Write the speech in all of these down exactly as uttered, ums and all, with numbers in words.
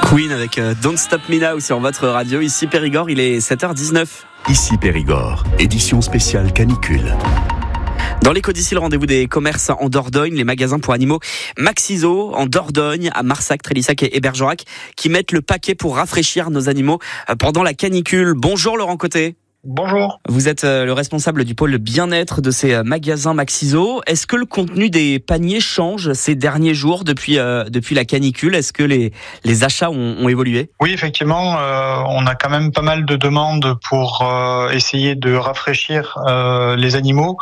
Queen avec Don't Stop Me Now sur votre radio. Ici Périgord, il est sept heures dix-neuf. Ici Périgord, édition spéciale canicule. Dans les Codici, le rendez-vous des commerces en Dordogne, les magasins pour animaux Maxiso en Dordogne, à Marsac, Trélissac et Bergerac, qui mettent le paquet pour rafraîchir nos animaux pendant la canicule. Bonjour Laurent Côté. Bonjour. Vous êtes le responsable du pôle bien-être de ces magasins Maxiso. Est-ce que le contenu des paniers change ces derniers jours depuis euh, depuis la canicule ? Est-ce que les les achats ont, ont évolué ? Oui, effectivement, euh, on a quand même pas mal de demandes pour euh, essayer de rafraîchir euh, les animaux.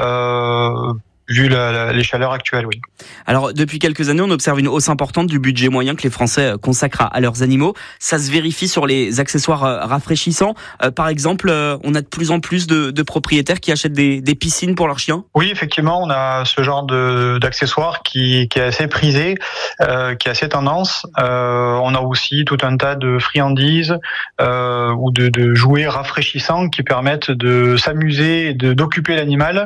Euh, Vu la, la, les chaleurs actuelles, oui. Alors, depuis quelques années, on observe une hausse importante du budget moyen que les Français consacrent à, à leurs animaux. Ça se vérifie sur les accessoires euh, rafraîchissants. Euh, par exemple, euh, on a de plus en plus de, de propriétaires qui achètent des, des piscines pour leurs chiens. Oui, effectivement, on a ce genre de, d'accessoires qui, qui est assez prisé, euh, qui est assez tendance. Euh, on a aussi tout un tas de friandises euh, ou de, de jouets rafraîchissants qui permettent de s'amuser et de, d'occuper l'animal.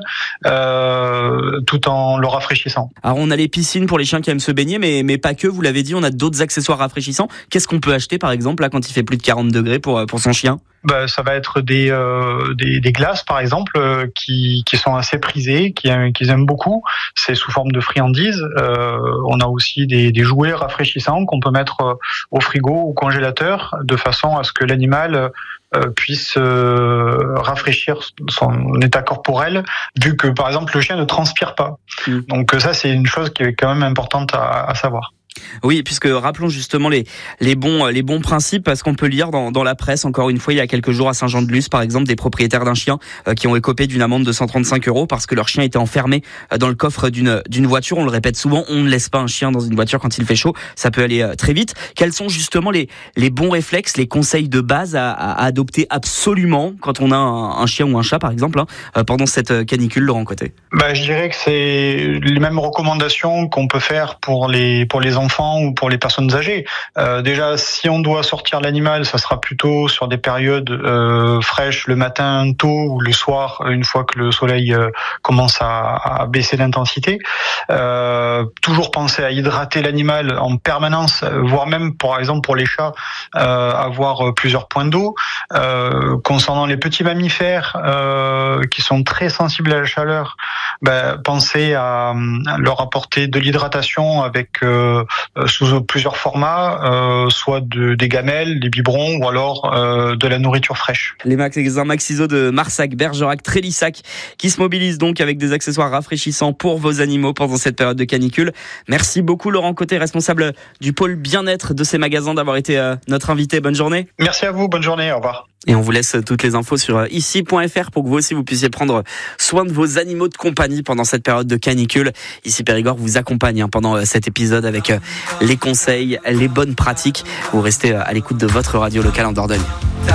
Euh, tout en le rafraîchissant. Alors on a les piscines pour les chiens qui aiment se baigner, mais, mais pas que, vous l'avez dit, on a d'autres accessoires rafraîchissants. Qu'est-ce qu'on peut acheter par exemple là quand il fait plus de quarante degrés pour, pour son chien ? Ben, ça va être des, euh, des des glaces par exemple euh, qui qui sont assez prisées, qui qu'ils aiment beaucoup. C'est sous forme de friandises. Euh, on a aussi des des jouets rafraîchissants qu'on peut mettre au frigo ou au congélateur de façon à ce que l'animal euh, puisse euh, rafraîchir son état corporel, vu que par exemple le chien ne transpire pas. Mmh. Donc ça c'est une chose qui est quand même importante à, à savoir. Oui, puisque rappelons justement les les bons les bons principes, parce qu'on peut lire dans dans la presse encore une fois il y a quelques jours à Saint-Jean-de-Luz par exemple des propriétaires d'un chien euh, qui ont écopé d'une amende de cent trente-cinq euros parce que leur chien était enfermé euh, dans le coffre d'une d'une voiture. On le répète souvent, on ne laisse pas un chien dans une voiture quand il fait chaud, ça peut aller euh, très vite. Quels sont justement les les bons réflexes, les conseils de base à, à adopter absolument quand on a un, un chien ou un chat par exemple hein, euh, pendant cette canicule, Laurent Côté ? Bah, je dirais que c'est les mêmes recommandations qu'on peut faire pour les pour les enfants ou pour les personnes âgées. Euh, déjà, si on doit sortir l'animal, ça sera plutôt sur des périodes euh, fraîches, le matin tôt ou le soir, une fois que le soleil euh, commence à, à baisser d'intensité. Euh, toujours penser à hydrater l'animal en permanence, voire même, par exemple, pour les chats, euh, avoir plusieurs points d'eau. Euh, concernant les petits mammifères euh, qui sont très sensibles à la chaleur, ben, pensez à, à leur apporter de l'hydratation avec euh, sous plusieurs formats, euh, soit de, des gamelles, des biberons ou alors euh, de la nourriture fraîche. Les magasins Maxiso de Marsac, Bergerac, Trélissac qui se mobilisent donc avec des accessoires rafraîchissants pour vos animaux pendant cette période de canicule. Merci beaucoup Laurent Côté, responsable du pôle bien-être de ces magasins, d'avoir été euh, notre invité. Bonne journée. Merci à vous, bonne journée, au revoir. Et on vous laisse toutes les infos sur ici point f r pour que vous aussi vous puissiez prendre soin de vos animaux de compagnie pendant cette période de canicule. Ici Périgord vous accompagne hein, pendant cet épisode avec les conseils, les bonnes pratiques. Vous restez à l'écoute de votre radio locale en Dordogne.